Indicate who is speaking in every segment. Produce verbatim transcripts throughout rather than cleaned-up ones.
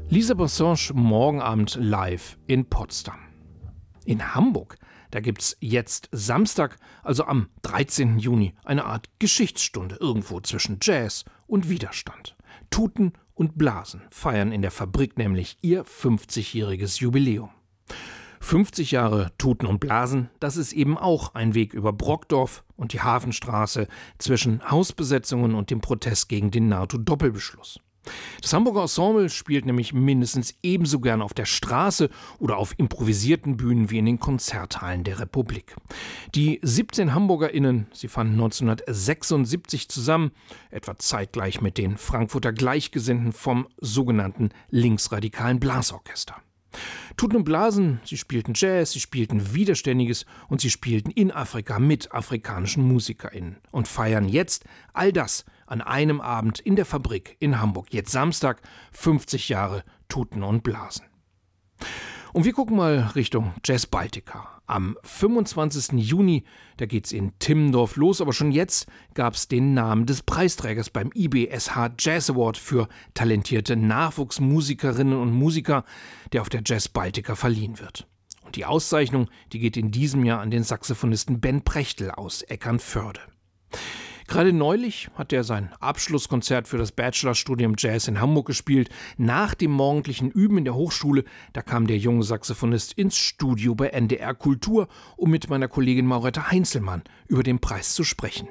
Speaker 1: Lisa Bassange morgen Abend live in Potsdam. In Hamburg, da gibt's jetzt Samstag, also am dreizehnten Juni, eine Art Geschichtsstunde irgendwo zwischen Jazz und Widerstand. Tuten und Blasen feiern in der Fabrik nämlich ihr fünfzigjähriges Jubiläum. fünfzig Jahre Tuten und Blasen, das ist eben auch ein Weg über Brockdorf und die Hafenstraße zwischen Hausbesetzungen und dem Protest gegen den NATO-Doppelbeschluss. Das Hamburger Ensemble spielt nämlich mindestens ebenso gern auf der Straße oder auf improvisierten Bühnen wie in den Konzerthallen der Republik. Die siebzehn HamburgerInnen, sie fanden neunzehnhundertsechsundsiebzig zusammen, etwa zeitgleich mit den Frankfurter Gleichgesinnten vom sogenannten linksradikalen Blasorchester. Tuten und Blasen, sie spielten Jazz, sie spielten Widerständiges und sie spielten in Afrika mit afrikanischen MusikerInnen und feiern jetzt all das an einem Abend in der Fabrik in Hamburg. Jetzt Samstag, fünfzig Jahre Tuten und Blasen. Und wir gucken mal Richtung Jazz Baltica. Am fünfundzwanzigsten Juni, da geht's in Timmendorf los, aber schon jetzt gab's den Namen des Preisträgers beim I B S H Jazz Award für talentierte Nachwuchsmusikerinnen und Musiker, der auf der Jazz Baltica verliehen wird. Und die Auszeichnung, die geht in diesem Jahr an den Saxophonisten Ben Prechtl aus Eckernförde. Gerade neulich hat er sein Abschlusskonzert für das Bachelorstudium Jazz in Hamburg gespielt. Nach dem morgendlichen Üben in der Hochschule, da kam der junge Saxophonist ins Studio bei N D R Kultur, um mit meiner Kollegin Maurette Heinzelmann über den Preis zu sprechen.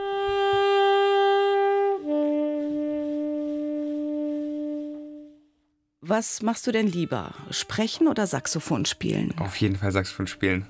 Speaker 2: Was machst du denn lieber? Sprechen oder Saxophon spielen?
Speaker 3: Auf jeden Fall Saxophon spielen.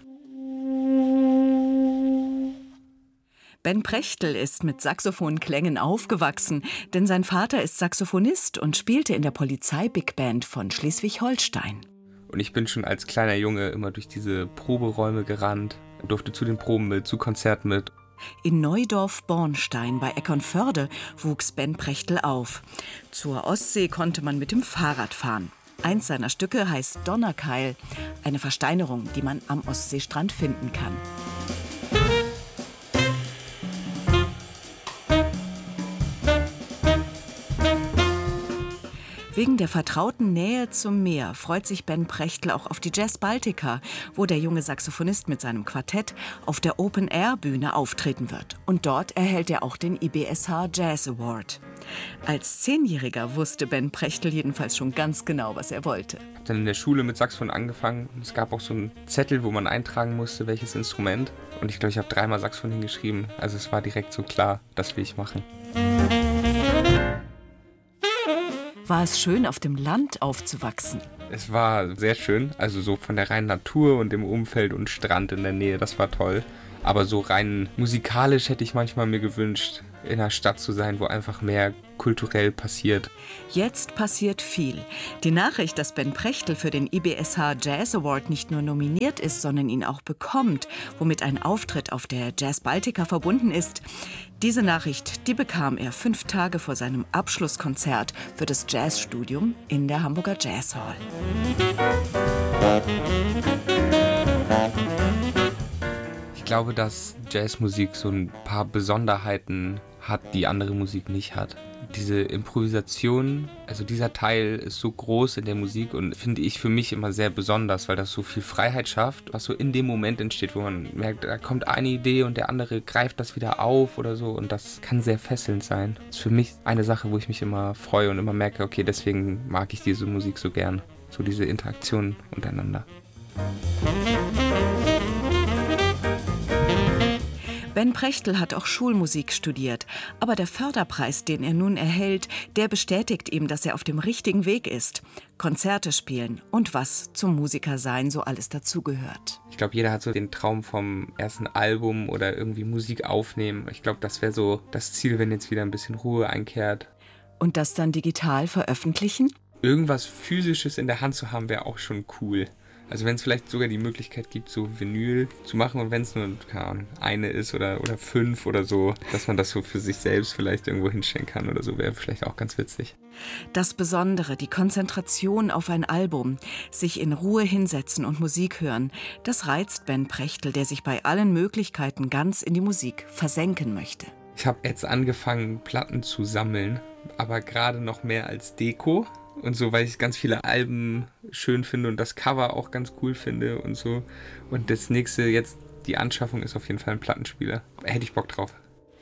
Speaker 2: Ben Prechtl ist mit Saxophonklängen aufgewachsen, denn sein Vater ist Saxophonist und spielte in der Polizei-Big-Band von Schleswig-Holstein.
Speaker 3: Und ich bin schon als kleiner Junge immer durch diese Proberäume gerannt, durfte zu den Proben mit, zu Konzerten mit.
Speaker 2: In Neudorf-Bornstein bei Eckernförde wuchs Ben Prechtl auf. Zur Ostsee konnte man mit dem Fahrrad fahren. Eins seiner Stücke heißt Donnerkeil, eine Versteinerung, die man am Ostseestrand finden kann. Wegen der vertrauten Nähe zum Meer freut sich Ben Prechtl auch auf die Jazz Baltica, wo der junge Saxophonist mit seinem Quartett auf der Open-Air-Bühne auftreten wird. Und dort erhält er auch den I B S H Jazz Award. Als Zehnjähriger wusste Ben Prechtl jedenfalls schon ganz genau, was er wollte.
Speaker 3: Ich habe dann in der Schule mit Saxophon angefangen. Es gab auch so einen Zettel, wo man eintragen musste, welches Instrument. Und ich glaube, ich habe dreimal Saxophon hingeschrieben. Also es war direkt so klar, das will ich machen.
Speaker 2: War es schön, auf dem Land aufzuwachsen?
Speaker 3: Es war sehr schön, also so von der reinen Natur und dem Umfeld und Strand in der Nähe, das war toll. Aber so rein musikalisch hätte ich manchmal mir gewünscht, in einer Stadt zu sein, wo einfach mehr kulturell passiert.
Speaker 2: Jetzt passiert viel. Die Nachricht, dass Ben Prechtl für den I B S H Jazz Award nicht nur nominiert ist, sondern ihn auch bekommt, womit ein Auftritt auf der Jazz Baltica verbunden ist, diese Nachricht, die bekam er fünf Tage vor seinem Abschlusskonzert für das Jazzstudium in der Hamburger Jazz Hall.
Speaker 3: Ich glaube, dass Jazzmusik so ein paar Besonderheiten hat, die andere Musik nicht hat. Diese Improvisation, also dieser Teil ist so groß in der Musik und finde ich für mich immer sehr besonders, weil das so viel Freiheit schafft, was so in dem Moment entsteht, wo man merkt, da kommt eine Idee und der andere greift das wieder auf oder so und das kann sehr fesselnd sein. Das ist für mich eine Sache, wo ich mich immer freue und immer merke, okay, deswegen mag ich diese Musik so gern, so diese Interaktion untereinander.
Speaker 2: Ben Prechtl hat auch Schulmusik studiert, aber der Förderpreis, den er nun erhält, der bestätigt ihm, dass er auf dem richtigen Weg ist. Konzerte spielen und was zum Musikersein so alles dazugehört.
Speaker 3: Ich glaube, jeder hat so den Traum vom ersten Album oder irgendwie Musik aufnehmen. Ich glaube, das wäre so das Ziel, wenn jetzt wieder ein bisschen Ruhe einkehrt.
Speaker 2: Und das dann digital veröffentlichen?
Speaker 3: Irgendwas Physisches in der Hand zu haben, wäre auch schon cool. Also wenn es vielleicht sogar die Möglichkeit gibt, so Vinyl zu machen und wenn es nur, keine Ahnung, eine ist oder, oder fünf oder so, dass man das so für sich selbst vielleicht irgendwo hinstellen kann oder so, wäre vielleicht auch ganz witzig.
Speaker 2: Das Besondere, die Konzentration auf ein Album, sich in Ruhe hinsetzen und Musik hören, das reizt Ben Prechtl, der sich bei allen Möglichkeiten ganz in die Musik versenken möchte.
Speaker 3: Ich habe jetzt angefangen, Platten zu sammeln aber gerade noch mehr als Deko und so, weil ich ganz viele Alben schön finde und das Cover auch ganz cool finde und so. Und das nächste jetzt, die Anschaffung ist auf jeden Fall ein Plattenspieler. Hätte ich Bock drauf.